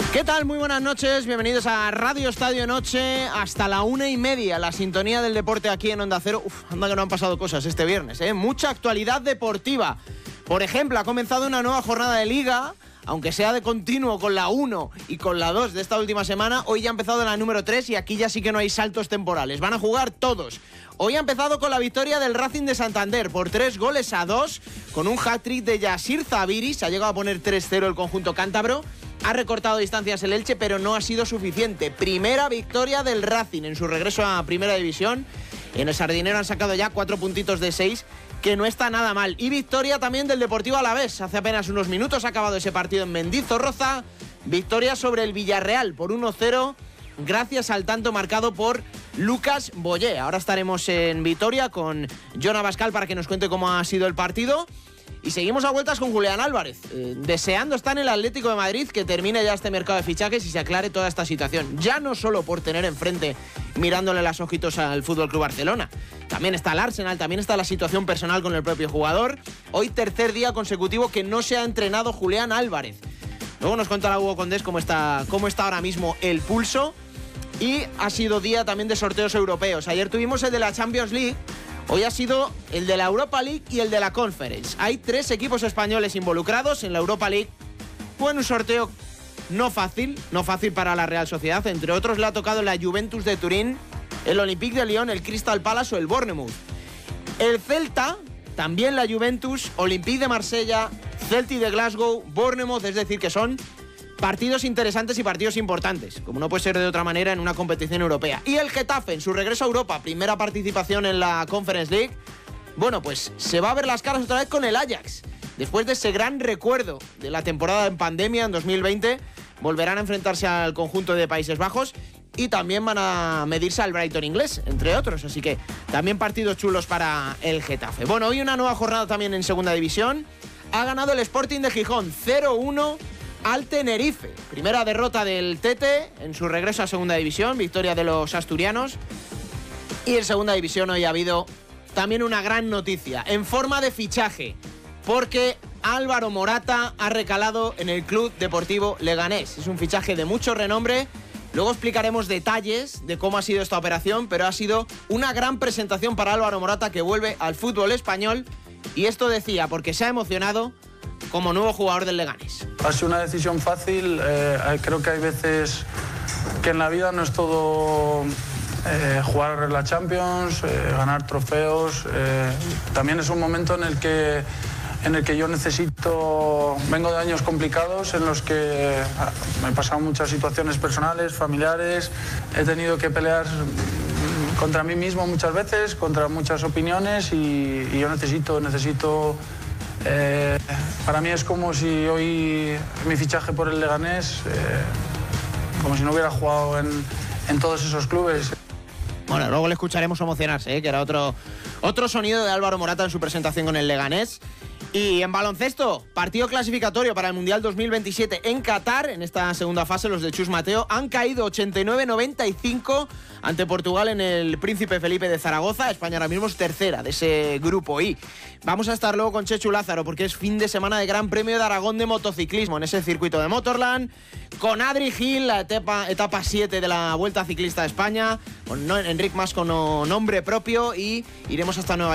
¿Qué tal? Muy buenas noches, bienvenidos a Radio Estadio Noche, hasta la 1:30, la sintonía del deporte aquí en Onda Cero. Anda que no han pasado cosas este viernes, mucha actualidad deportiva. Por ejemplo, ha comenzado una nueva jornada de Liga, aunque sea de continuo con la 1 y con la 2 de esta última semana. Hoy ya ha empezado la número 3 y aquí ya sí que no hay saltos temporales, van a jugar todos. Hoy ha empezado con la victoria del Racing de Santander por 3-2, con un hat-trick de Yasir Zabiri. Se ha llegado a poner 3-0 el conjunto cántabro. Ha recortado distancias el Elche, pero no ha sido suficiente. Primera victoria del Racing en su regreso a Primera División. En el Sardinero han sacado ya 4 puntitos de 6, que no está nada mal. Y victoria también del Deportivo Alavés. Hace apenas unos minutos ha acabado ese partido en Mendizorroza. Victoria sobre el Villarreal por 1-0, gracias al tanto marcado por Lucas Boyé. Ahora estaremos en Vitoria con Jon Abascal para que nos cuente cómo ha sido el partido. Y seguimos a vueltas con Julián Álvarez, deseando estar en el Atlético de Madrid, que termine ya este mercado de fichajes y se aclare toda esta situación. Ya no solo por tener enfrente, mirándole las ojitos al FC Barcelona. También está el Arsenal, también está la situación personal con el propio jugador. Hoy tercer día consecutivo que no se ha entrenado Julián Álvarez. Luego nos contará Hugo Condés cómo está ahora mismo el pulso. Y ha sido día también de sorteos europeos. Ayer tuvimos el de la Champions League. Hoy ha sido el de la Europa League y el de la Conference. Hay 3 equipos españoles involucrados en la Europa League. Fue un sorteo no fácil para la Real Sociedad. Entre otros le ha tocado la Juventus de Turín, el Olympique de Lyon, el Crystal Palace o el Bournemouth. El Celta, también la Juventus, Olympique de Marsella, Celtic de Glasgow, Bournemouth, es decir, que son partidos interesantes y partidos importantes, como no puede ser de otra manera en una competición europea. Y el Getafe, en su regreso a Europa, primera participación en la Conference League, bueno, pues se va a ver las caras otra vez con el Ajax. Después de ese gran recuerdo de la temporada en pandemia en 2020, volverán a enfrentarse al conjunto de Países Bajos y también van a medirse al Brighton inglés, entre otros. Así que también partidos chulos para el Getafe. Bueno, hoy una nueva jornada también en Segunda División. Ha ganado el Sporting de Gijón 0-1 al Tenerife. Primera derrota del Tete en su regreso a Segunda División, victoria de los asturianos. Y en Segunda División hoy ha habido también una gran noticia en forma de fichaje, porque Álvaro Morata ha recalado en el Club Deportivo Leganés. Es un fichaje de mucho renombre. Luego explicaremos detalles de cómo ha sido esta operación, pero ha sido una gran presentación para Álvaro Morata, que vuelve al fútbol español. Y esto decía porque se ha emocionado como nuevo jugador del Leganés. Ha sido una decisión fácil. Creo que hay veces que en la vida no es todo jugar la Champions, ganar trofeos. También es un momento en el que yo necesito... Vengo de años complicados en los que me he pasado muchas situaciones personales, familiares. He tenido que pelear contra mí mismo muchas veces, contra muchas opiniones y yo necesito para mí es como si hoy mi fichaje por el Leganés, como si no hubiera jugado en todos esos clubes. Bueno, luego le escucharemos emocionarse, que era otro sonido de Álvaro Morata en su presentación con el Leganés. Y en baloncesto, partido clasificatorio para el Mundial 2027 en Qatar. En esta segunda fase, los de Chus Mateo han caído 89-95 ante Portugal en el Príncipe Felipe de Zaragoza. España ahora mismo es tercera de ese grupo I. Vamos a estar luego con Chechu Lázaro, porque es fin de semana de Gran Premio de Aragón de motociclismo en ese circuito de Motorland. Con Adri Gil, la etapa 7 de la Vuelta Ciclista de España. Con Enric Mas con nombre propio, y iremos hasta Nueva